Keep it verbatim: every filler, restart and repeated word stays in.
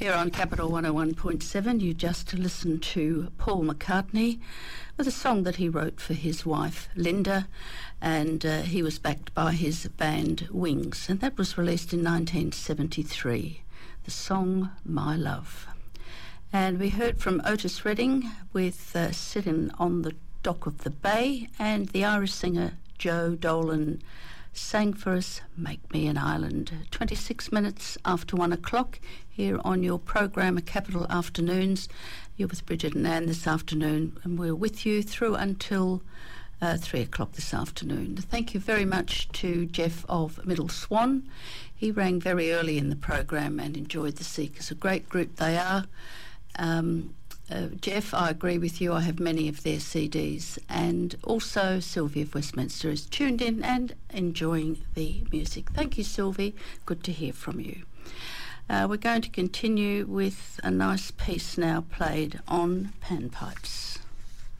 Here on Capital one oh one point seven, you just listened to Paul McCartney with a song that he wrote for his wife, Linda, and uh, he was backed by his band Wings, and that was released in nineteen seventy-three, the song My Love. And we heard from Otis Redding with uh, Sitting on the Dock of the Bay, and the Irish singer Joe Dolan sang for us Make Me an Island. twenty-six minutes after one o'clock here on your program of Capital Afternoons. You're with Bridget and Anne this afternoon, and we're with you through until uh, three o'clock this afternoon. Thank you very much to Jeff of Middle Swan. He rang very early in the program and enjoyed the Seekers. A great group they are. Um, Uh, Jeff, I agree with you. I have many of their C Ds, and also Sylvie of Westminster is tuned in and enjoying the music. Thank you, Sylvie. Good to hear from you. Uh, we're going to continue with a nice piece now played on panpipes.